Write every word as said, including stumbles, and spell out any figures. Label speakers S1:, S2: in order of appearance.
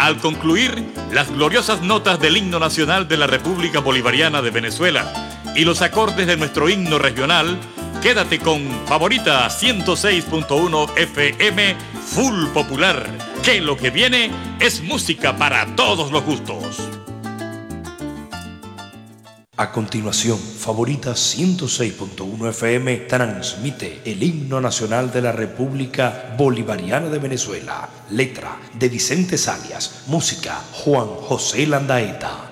S1: Al concluir las gloriosas notas del himno nacional de la República Bolivariana de Venezuela y los acordes de nuestro himno regional, quédate con Favorita ciento seis punto uno F M Full Popular, que lo que viene es música para todos los gustos.
S2: A continuación, Favorita ciento seis punto uno F M transmite el himno nacional de la República Bolivariana de Venezuela. Letra de Vicente Salias. Música Juan José Landaeta.